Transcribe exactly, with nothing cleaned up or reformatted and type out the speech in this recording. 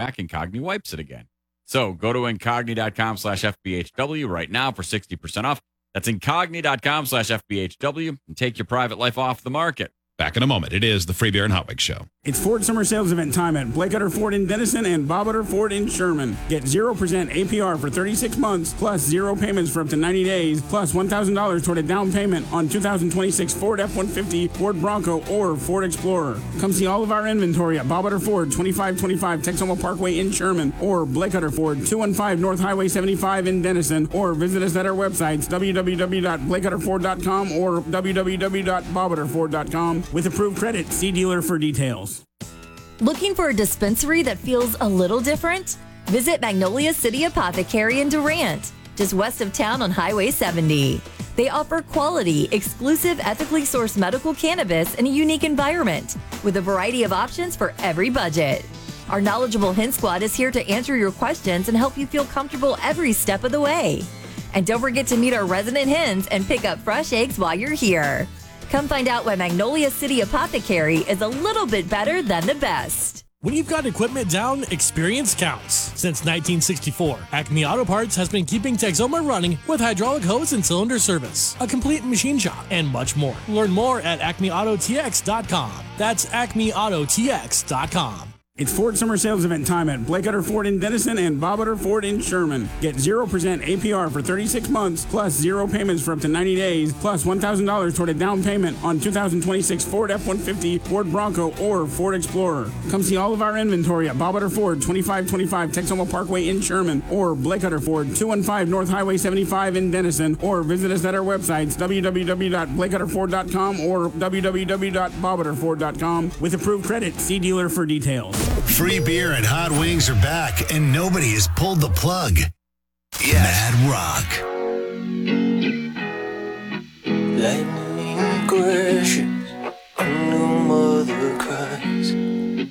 back, Incogni wipes it again. So go to incogni.com slash FBHW right now for sixty percent off. That's incogni.com slash FBHW and take your private life off the market. Back in a moment. It is the Free Beer and Hot Wings Show. It's Ford Summer Sales Event time at Blake Utter Ford in Denison and Bob Utter Ford in Sherman. Get zero percent A P R for thirty-six months, plus zero payments for up to ninety days, plus one thousand dollars toward a down payment on two thousand twenty-six Ford F one fifty, Ford Bronco, or Ford Explorer. Come see all of our inventory at Bob Utter Ford, twenty-five twenty-five Texoma Parkway in Sherman, or Blake Utter Ford, two one five North Highway seventy-five in Denison, or visit us at our websites, w w w dot blake utter ford dot com or w w w dot bob utter ford dot com. With approved credit, see dealer for details. Looking for a dispensary that feels a little different? Visit Magnolia City Apothecary in Durant, just west of town on Highway seventy. They offer quality, exclusive, ethically sourced medical cannabis in a unique environment with a variety of options for every budget. Our knowledgeable Hen Squad is here to answer your questions and help you feel comfortable every step of the way. And don't forget to meet our resident hens and pick up fresh eggs while you're here. Come find out why Magnolia City Apothecary is a little bit better than the best. When you've got equipment down, experience counts. Since nineteen sixty-four, Acme Auto Parts has been keeping Texoma running with hydraulic hose and cylinder service, a complete machine shop, and much more. Learn more at acme auto t x dot com. That's acme auto t x dot com. It's Ford Summer Sales Event time at Blake Utter Ford in Denison and Bob Utter Ford in Sherman. Get zero percent A P R for thirty-six months, plus zero payments for up to ninety days, plus one thousand dollars toward a down payment on two thousand twenty-six Ford F one fifty, Ford Bronco, or Ford Explorer. Come see all of our inventory at Bob Utter Ford, twenty-five twenty-five Texoma Parkway in Sherman, or Blake Utter Ford, two one five North Highway seventy-five in Denison, or visit us at our websites, w w w dot blake utter ford dot com or w w w dot bob utter ford dot com. With approved credit, see dealer for details. Free beer and hot wings are back, and nobody has pulled the plug. Yes. Mad Rock.